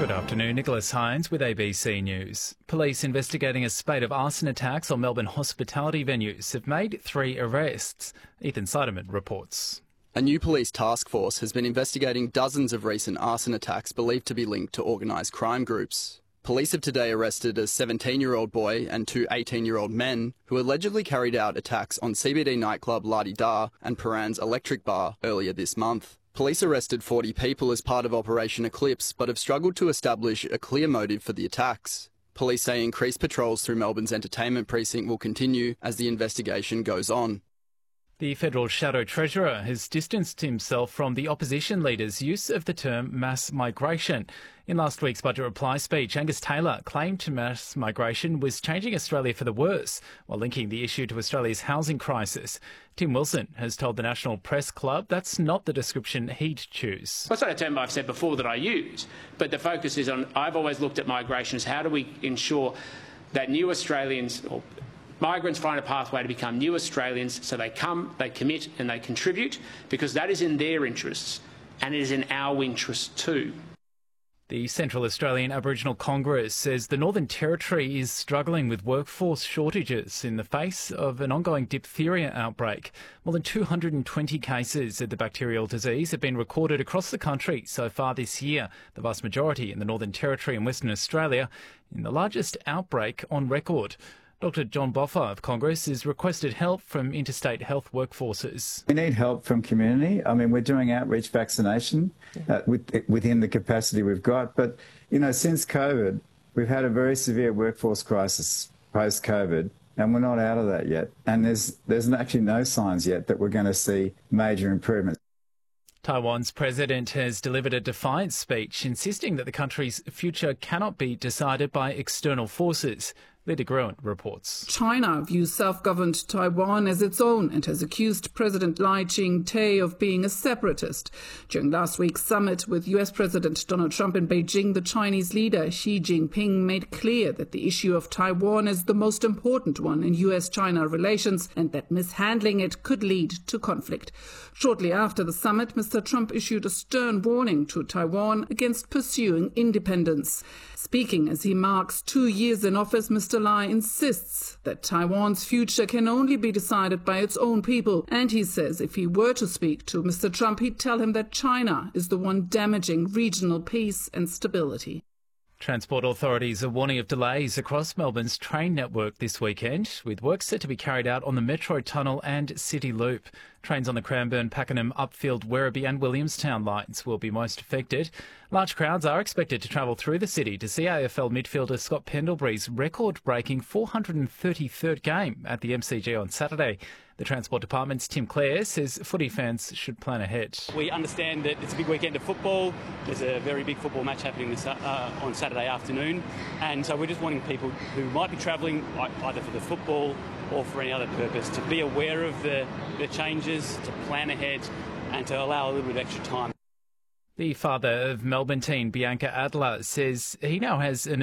Good afternoon, Nicholas Hines with ABC News. Police investigating a spate of arson attacks on Melbourne hospitality venues have made 3 arrests. Ethan Seidemann reports. A new police task force has been investigating dozens of recent arson attacks believed to be linked to organised crime groups. Police have today arrested a 17-year-old boy and 2 18-year-old men who allegedly carried out attacks on CBD nightclub La Di Da and Paran's Electric Bar earlier this month. Police arrested 40 people as part of Operation Eclipse, but have struggled to establish a clear motive for the attacks. Police say increased patrols through Melbourne's entertainment precinct will continue as the investigation goes on. The federal shadow treasurer has distanced himself from the opposition leader's use of the term mass migration. In last week's budget reply speech, Angus Taylor claimed mass migration was changing Australia for the worse, while linking the issue to Australia's housing crisis. Tim Wilson has told the National Press Club that's not the description he'd choose. Well, it's not a term I've said before that I use, but the focus is on, I've always looked at migration as how do we ensure that new Australians, or migrants, find a pathway to become new Australians, so they come, they commit and they contribute, because that is in their interests and it is in our interests too. The Central Australian Aboriginal Congress says the Northern Territory is struggling with workforce shortages in the face of an ongoing diphtheria outbreak. More than 220 cases of the bacterial disease have been recorded across the country so far this year, the vast majority in the Northern Territory and Western Australia, in the largest outbreak on record. Dr John Boffa of Congress has requested help from interstate health workforces. We need help from community. I mean, we're doing outreach vaccination within the capacity we've got. But, you know, since COVID, we've had a very severe workforce crisis post-COVID, and we're not out of that yet. And there's actually no signs yet that we're going to see major improvements. Taiwan's president has delivered a defiance speech insisting that the country's future cannot be decided by external forces. Lydia Gruen reports. China views self-governed Taiwan as its own and has accused President Lai Ching-te of being a separatist. During last week's summit with US President Donald Trump in Beijing, the Chinese leader Xi Jinping made clear that the issue of Taiwan is the most important one in US-China relations and that mishandling it could lead to conflict. Shortly after the summit, Mr. Trump issued a stern warning to Taiwan against pursuing independence. Speaking as he marks 2 years in office, Mr. Lai insists that Taiwan's future can only be decided by its own people. And he says if he were to speak to Mr. Trump, he'd tell him that China is the one damaging regional peace and stability. Transport authorities are warning of delays across Melbourne's train network this weekend, with work set to be carried out on the Metro Tunnel and City Loop. Trains on the Cranbourne, Pakenham, Upfield, Werribee and Williamstown lines will be most affected. Large crowds are expected to travel through the city to see AFL midfielder Scott Pendlebury's record-breaking 433rd game at the MCG on Saturday. The Transport Department's Tim Clare says footy fans should plan ahead. We understand that it's a big weekend of football. There's a very big football match happening on Saturday afternoon. And so we're just wanting people who might be travelling either for the football or for any other purpose to be aware of the changes, to plan ahead and to allow a little bit of extra time. The father of Melbourne teen Bianca Adler says he now has an